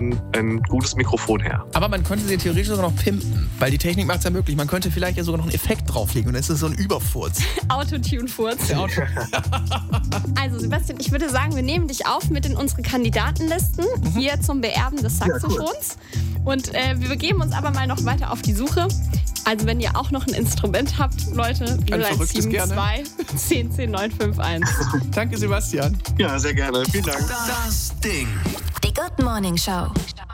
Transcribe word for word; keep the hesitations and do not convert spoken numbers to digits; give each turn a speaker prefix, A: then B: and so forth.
A: ein, ein gutes Mikrofon her.
B: Aber man könnte sie theoretisch sogar noch pimpen, weil die Technik macht es ja möglich. Man könnte vielleicht ja sogar noch einen Effekt drauflegen und dann ist es so ein Überfurz.
C: Autotune-Furz.
B: Der Auto.
C: Also Sebastian, ich würde sagen, wir nehmen dich auf mit in unsere Kandidatenlisten mhm. hier zum Beerben des Saxophons. Ja, cool. Und äh, wir begeben uns aber mal noch weiter auf die Suche. Also wenn ihr auch noch ein Instrument habt, Leute, null eins sieben zwei, zehn zehn neun fünf eins.
B: Danke, Sebastian.
A: Ja, sehr gerne. Vielen Dank.
D: Das Ding. Die Good Morning Show.